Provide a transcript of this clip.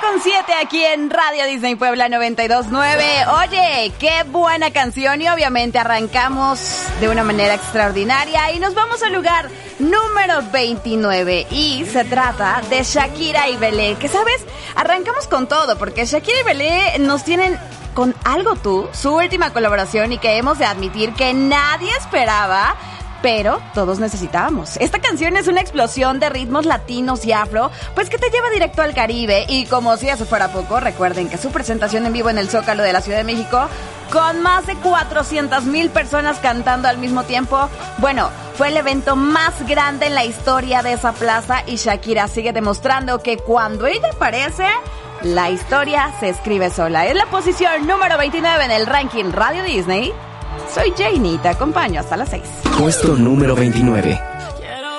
6:07 aquí en Radio Disney Puebla 92.9. Oye, qué buena canción y obviamente arrancamos de una manera extraordinaria y nos vamos al lugar número 29 y se trata de Shakira y Belé, que sabes, arrancamos con todo porque Shakira y Belé nos tienen con Algo Tú, su última colaboración y que hemos de admitir que nadie esperaba, pero todos necesitábamos. Esta canción es una explosión de ritmos latinos y afro, pues que te lleva directo al Caribe y como si eso fuera poco, recuerden que su presentación en vivo en el Zócalo de la Ciudad de México, con más de 400,000 personas cantando al mismo tiempo, bueno, fue el evento más grande en la historia de esa plaza y Shakira sigue demostrando que cuando ella aparece, la historia se escribe sola. Es la posición número 29 en el ranking Radio Disney. Soy Janie y te acompaño hasta las 6. Puesto número 29.